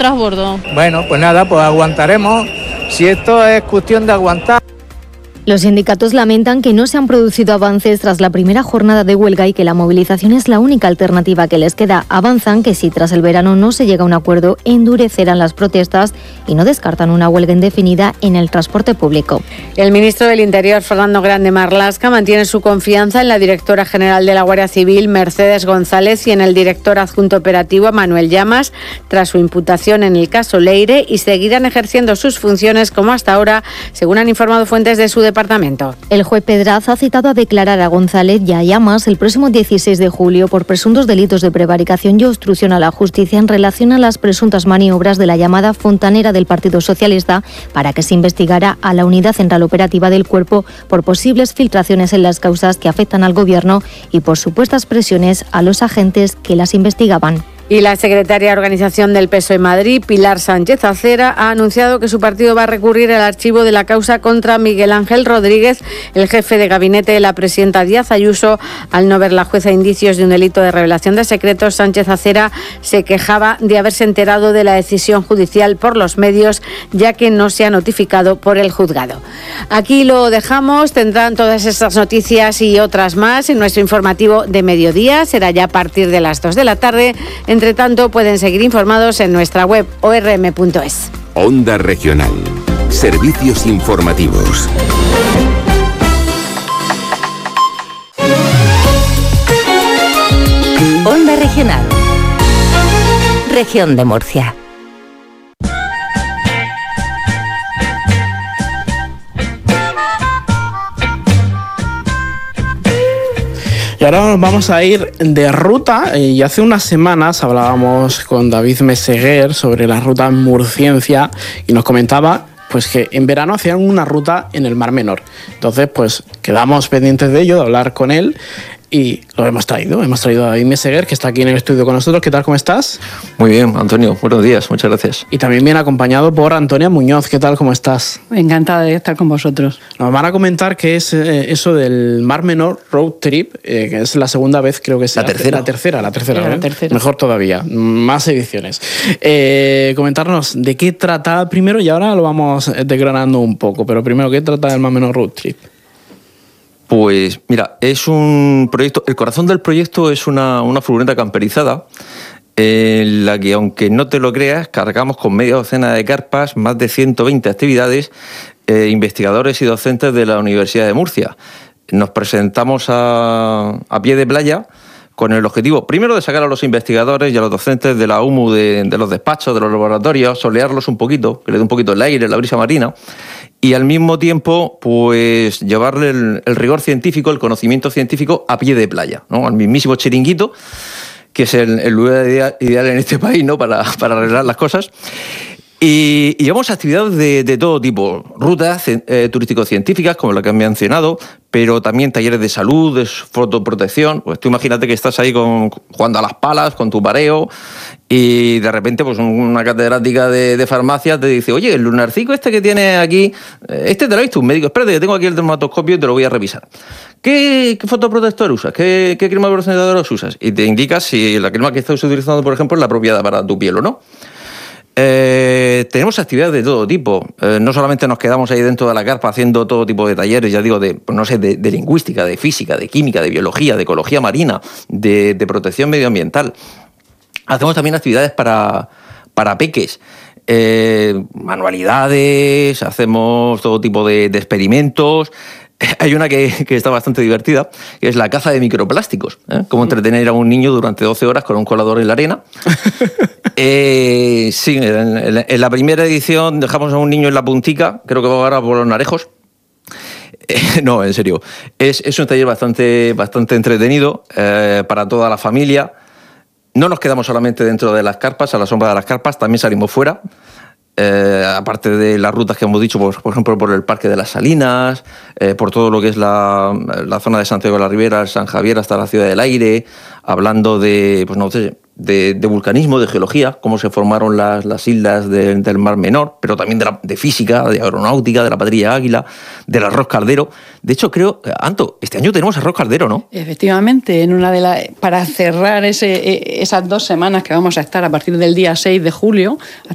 transbordo. Bueno, pues nada, pues aguantaremos. Si esto es cuestión de aguantar. Los sindicatos lamentan que no se han producido avances tras la primera jornada de huelga y que la movilización es la única alternativa que les queda. Avanzan que si tras el verano no se llega a un acuerdo, endurecerán las protestas y no descartan una huelga indefinida en el transporte público. El ministro del Interior, Fernando Grande Marlaska, mantiene su confianza en la directora general de la Guardia Civil, Mercedes González, y en el director adjunto operativo, Manuel Llamas, tras su imputación en el caso Leire, y seguirán ejerciendo sus funciones como hasta ahora, según han informado fuentes de su departamento. El juez Pedraz ha citado a declarar a González y a Llamas el próximo 16 de julio por presuntos delitos de prevaricación y obstrucción a la justicia en relación a las presuntas maniobras de la llamada fontanera del Partido Socialista para que se investigara a la Unidad Central Operativa del Cuerpo por posibles filtraciones en las causas que afectan al Gobierno y por supuestas presiones a los agentes que las investigaban. Y la secretaria de Organización del PSOE en Madrid, Pilar Sánchez Acera, ha anunciado que su partido va a recurrir al archivo de la causa contra Miguel Ángel Rodríguez, el jefe de gabinete de la presidenta Díaz Ayuso. Al no ver la jueza indicios de un delito de revelación de secretos, Sánchez Acera se quejaba de haberse enterado de la decisión judicial por los medios, ya que no se ha notificado por el juzgado. Aquí lo dejamos. Tendrán todas estas noticias y otras más en nuestro informativo de mediodía. Será ya a partir de las 2 de la tarde. Entre tanto, pueden seguir informados en nuestra web orm.es. Onda Regional. Servicios informativos. Onda Regional. Región de Murcia. Y ahora nos vamos a ir de ruta, y hace unas semanas hablábamos con David Meseguer sobre la ruta murciense y nos comentaba pues que en verano hacían una ruta en el Mar Menor. Entonces pues quedamos pendientes de ello, de hablar con él, y lo hemos traído a David Meseguer, que está aquí en el estudio con nosotros. ¿Qué tal, cómo estás? Muy bien, Antonio, buenos días, muchas gracias. Y también viene acompañado por Antonia Muñoz. ¿Qué tal, cómo estás? Encantada de estar con vosotros. Nos van a comentar qué es eso del Mar Menor Road Trip, que es la segunda vez, creo que es la tercera. La tercera. Mejor todavía, más ediciones. Comentarnos de qué trata primero, y ahora lo vamos desgranando un poco, pero primero, ¿qué trata el Mar Menor Road Trip? Pues mira, es un proyecto, el corazón del proyecto es una furgoneta camperizada en la que, aunque no te lo creas, cargamos con media docena de carpas, más de 120 actividades, investigadores y docentes de la Universidad de Murcia. Nos presentamos a pie de playa con el objetivo, primero, de sacar a los investigadores y a los docentes de la UMU, de los despachos, de los laboratorios, solearlos un poquito, que le dé un poquito el aire, la brisa marina, y al mismo tiempo pues llevarle el rigor científico, el conocimiento científico a pie de playa, ¿no? Al mismísimo Chiringuito, que es el lugar ideal en este país, ¿no? para arreglar las cosas. Y llevamos actividades de todo tipo, rutas turístico-científicas, como la que han mencionado, pero también talleres de salud, de fotoprotección. Pues tú imagínate que estás ahí jugando a las palas, con tu pareo, y de repente pues una catedrática de farmacia te dice: oye, el lunarcico este que tienes aquí, este te lo ha visto un médico, espérate, que tengo aquí el dermatoscopio y te lo voy a revisar. ¿Qué fotoprotector usas? ¿Qué crema bronceadora usas? Y te indica si la crema que estás utilizando, por ejemplo, es la apropiada para tu piel o no. Tenemos actividades de todo tipo. No solamente nos quedamos ahí dentro de la carpa haciendo todo tipo de talleres, ya digo, de lingüística, de física, de química, de biología, de ecología marina, de protección medioambiental. Hacemos también actividades para peques, manualidades, hacemos todo tipo de experimentos. Hay una que está bastante divertida, que es la caza de microplásticos, ¿eh? Cómo entretener a un niño durante 12 horas con un colador en la arena. Sí, en la primera edición dejamos a un niño en la puntica, creo que va ahora por los Narejos. No, en serio. Es un taller bastante entretenido para toda la familia. No nos quedamos solamente dentro de las carpas, a la sombra de las carpas, también salimos fuera. Aparte de las rutas que hemos dicho, por ejemplo, por el Parque de las Salinas, por todo lo que es la zona de Santiago de la Ribera, el San Javier hasta la Ciudad del Aire, hablando de vulcanismo, de geología, cómo se formaron las islas del Mar Menor, pero también de física, de aeronáutica, de la Patrulla Águila, del arroz caldero. De hecho, creo, Anto, este año tenemos arroz caldero, ¿no? Efectivamente, para cerrar esas 2 semanas que vamos a estar a partir del día 6 de julio,